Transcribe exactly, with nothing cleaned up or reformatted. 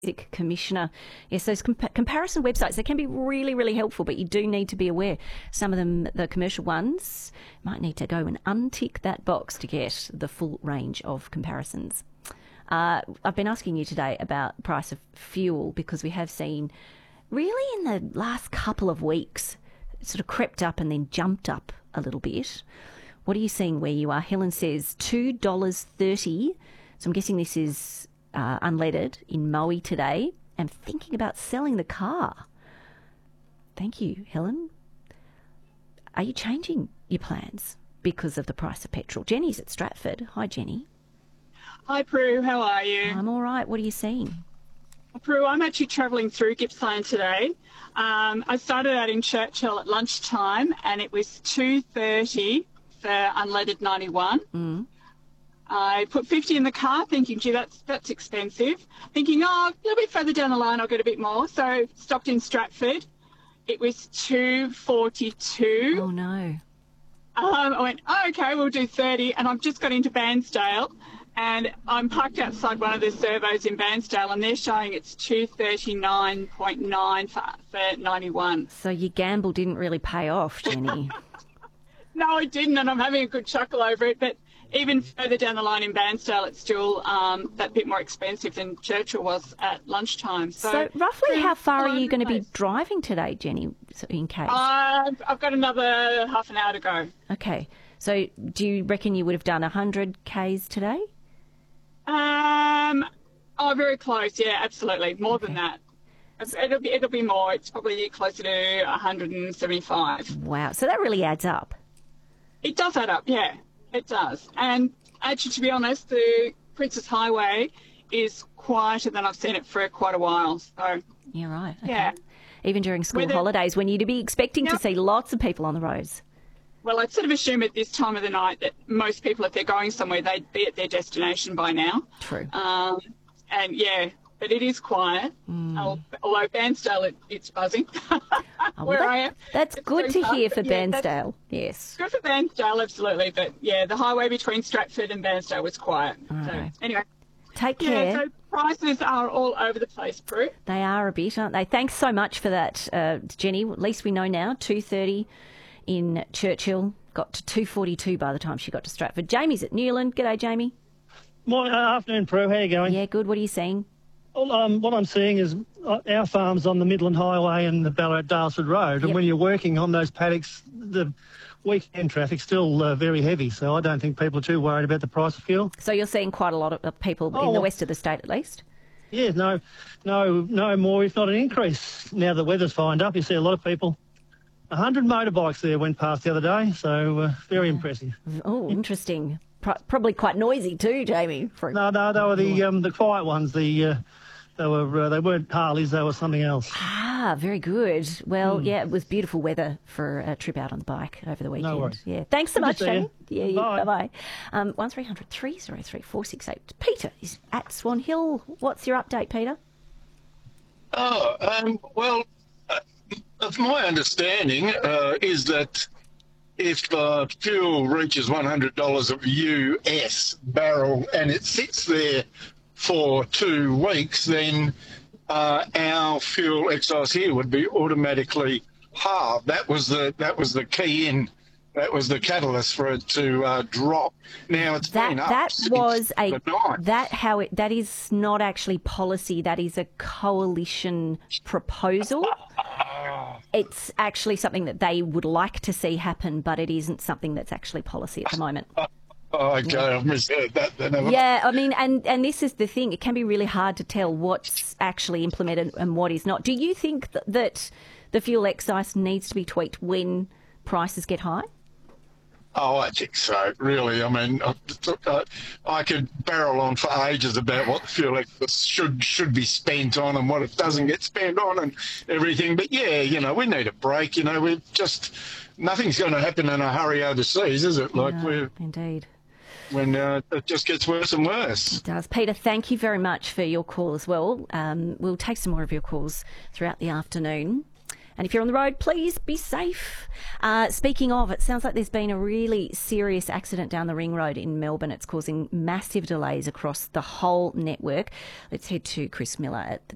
Commissioner. Yes, those compa- comparison websites, they can be really, really helpful, but you do need to be aware. Some of them, the commercial ones, might need to go and untick that box to get the full range of comparisons. Uh, I've been asking you today about the price of fuel because we have seen really in the last couple of weeks it sort of crept up and then jumped up a little bit. What are you seeing where you are? Helen says two dollars thirty. So I'm guessing this is uh, unleaded in Moe today. I'm thinking about selling the car. Thank you, Helen. Are you changing your plans because of the price of petrol? Jenny's at Stratford. Hi, Jenny. Hi, Prue. How are you? I'm all right. What are you seeing? Prue, I'm actually travelling through Gippsland today. Um, I started out in Churchill at lunchtime, and it was two thirty for unleaded ninety-one. Mm. I put fifty in the car, thinking, gee, that's that's expensive. Thinking, oh, a little bit further down the line, I'll get a bit more. So stopped in Stratford. It was two forty-two. Oh no. Um, I went, oh, okay, we'll do thirty, and I've just got into Bairnsdale. And I'm parked outside one of the servos in Bairnsdale, and they're showing it's two thirty-nine point nine for, for ninety-one. So your gamble didn't really pay off, Jenny. No, it didn't, and I'm having a good chuckle over it. But even further down the line in Bairnsdale, it's still um, that bit more expensive than Churchill was at lunchtime. So, so roughly how far are you going to be driving today, Jenny, in case? Uh, I've got another half an hour to go. Okay. So do you reckon you would have done one hundred kays today? Um, oh, very close. Yeah, absolutely. More okay. than that. It'll be, it'll be more. It's probably closer to one hundred seventy-five. Wow. So that really adds up. It does add up, yeah. It does. And actually, to be honest, the Princes Highway is quieter than I've seen it for quite a while. So you're right. Okay. Yeah. Even during school Whether, holidays when you'd be expecting yep. to see lots of people on the roads. Well, I'd sort of assume at this time of the night that most people, if they're going somewhere, they'd be at their destination by now. True. Um, and, yeah, but it is quiet. Mm. Although Bairnsdale, it, it's buzzing. Oh, well, where that, I am. That's it's good to fun. hear for yeah, Bairnsdale, yes. Good for Bairnsdale, absolutely. But, yeah, the highway between Stratford and Bairnsdale was quiet. All so, right. anyway. Take care. Yeah, so prices are all over the place, Prue. They are a bit, aren't they? Thanks so much for that, uh, Jenny. At least we know now, two thirty in Churchill. Got to two forty-two by the time she got to Stratford. Jamie's at Newland. G'day, Jamie. Morning, uh, afternoon, Prue. How are you going? Yeah, good. What are you seeing? Well, um, what I'm seeing is uh, our farm's on the Midland Highway and the Ballarat-Dalesford Road, and yep. when you're working on those paddocks, the weekend traffic's still uh, very heavy, so I don't think people are too worried about the price of fuel. So you're seeing quite a lot of people oh, in the west of the state, at least? Yeah, no, no, no more, if not an increase. Now the weather's fined up, you see a lot of people. one hundred motorbikes there went past the other day, so uh, very yeah. impressive. Oh, interesting. Pro- probably quite noisy too, Jamie. For... No, no, they were the um, the quiet ones. The uh, they were uh, they weren't Harleys, they were something else. Ah, very good. Well, mm. yeah, it was beautiful weather for a trip out on the bike over the weekend. No worries. Yeah, thanks so good much, Jamie. You. Yeah, bye yeah, bye bye. Um, one three hundred three oh three four six eight. Peter is at Swan Hill. What's your update, Peter? Oh, um, well. Of my understanding uh, is that if uh, fuel reaches one hundred dollars a U S barrel and it sits there for two weeks, then uh, our fuel excise here would be automatically halved. That was the that was the key in. That was the catalyst for it to uh, drop. Now it's that been up that since was a the night. that how it that is not actually policy. That is a coalition proposal. It's actually something that they would like to see happen, but it isn't something that's actually policy at the moment. Oh, okay, yeah. I've misheard that then. Yeah, I mean, and, and this is the thing. It can be really hard to tell what's actually implemented and what is not. Do you think th- that the fuel excise needs to be tweaked when prices get high? Oh, I think so, really. I mean, I, I could barrel on for ages about what the fuel excise should should be spent on and what it doesn't get spent on and everything. But, yeah, you know, we need a break. You know, we've just – nothing's going to happen in a hurry overseas, is it? Like no, we're indeed. When uh, it just gets worse and worse. It does. Peter, thank you very much for your call as well. Um, we'll take some more of your calls throughout the afternoon. And if you're on the road, please be safe. Uh, speaking of, it sounds like there's been a really serious accident down the Ring Road in Melbourne. It's causing massive delays across the whole network. Let's head to Chris Miller at the